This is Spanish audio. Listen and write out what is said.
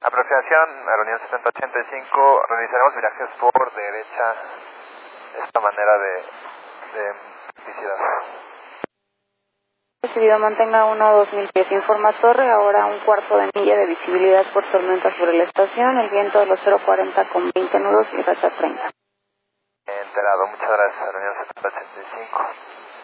Aproximación, aerolínea 7085, realizaremos virajes por derecha, esta manera de practicidad. Recibido, mantenga 1 a 2000 pies. Informa Torre, ahora un cuarto de milla de visibilidad por tormenta sobre la estación, el viento de los 040 con 20 nudos y racha 30. Enterado, muchas gracias, aerolínea 7085.